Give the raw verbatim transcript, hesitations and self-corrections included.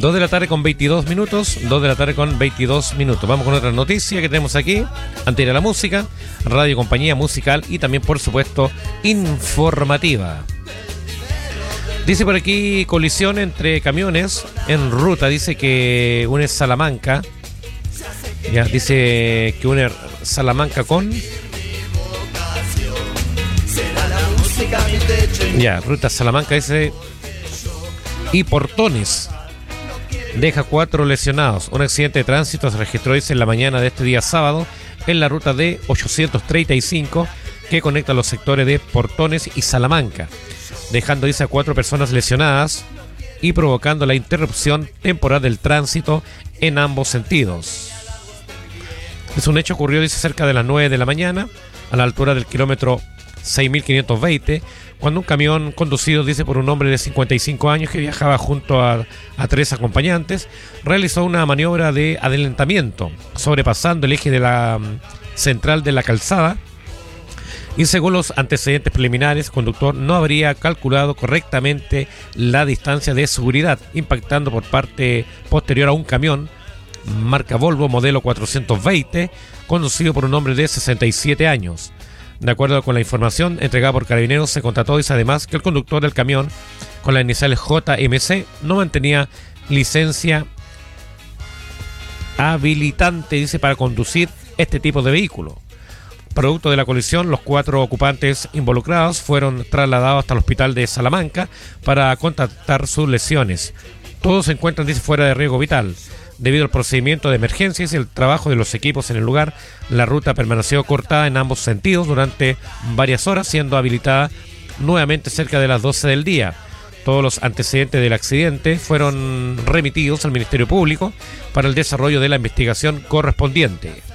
dos de la tarde con veintidós minutos, dos de la tarde con veintidós minutos. Vamos con otra noticia que tenemos aquí, antes de ir a la música, radio compañía musical y también, por supuesto, informativa. Dice por aquí, colisión entre camiones en ruta, dice que une Salamanca, ya, dice que une Salamanca con... Ya, ruta Salamanca, dice, y Portones. Deja cuatro lesionados. Un accidente de tránsito se registró, dice, en la mañana de este día sábado en la ruta D ochocientos treinta y cinco que conecta los sectores de Portones y Salamanca, dejando, dice, a cuatro personas lesionadas y provocando la interrupción temporal del tránsito en ambos sentidos. Es un hecho ocurrió, dice, cerca de las nueve de la mañana, a la altura del kilómetro seis mil quinientos veinte, cuando un camión conducido, dice, por un hombre de cincuenta y cinco años que viajaba junto a, a tres acompañantes, realizó una maniobra de adelantamiento, sobrepasando el eje de la um, central de la calzada, y según los antecedentes preliminares, el conductor no habría calculado correctamente la distancia de seguridad, impactando por parte posterior a un camión marca Volvo modelo cuatrocientos veinte, conducido por un hombre de sesenta y siete años. De acuerdo con la información entregada por Carabineros, se constató, dice, además, que el conductor del camión con las iniciales J M C no mantenía licencia habilitante, dice, para conducir este tipo de vehículo. Producto de la colisión, los cuatro ocupantes involucrados fueron trasladados hasta el hospital de Salamanca para constatar sus lesiones. Todos se encuentran, dice, fuera de riesgo vital. Debido al procedimiento de emergencias y el trabajo de los equipos en el lugar, la ruta permaneció cortada en ambos sentidos durante varias horas, siendo habilitada nuevamente cerca de las doce del día. Todos los antecedentes del accidente fueron remitidos al Ministerio Público para el desarrollo de la investigación correspondiente.